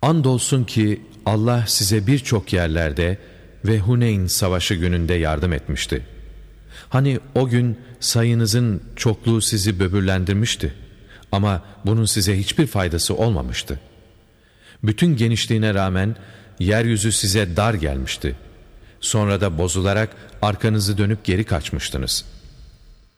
Andolsun ki Allah size birçok yerlerde ve Huneyn savaşı gününde yardım etmişti. Hani o gün sayınızın çokluğu sizi böbürlendirmişti ama bunun size hiçbir faydası olmamıştı. Bütün genişliğine rağmen yeryüzü size dar gelmişti. Sonra da bozularak arkanızı dönüp geri kaçmıştınız.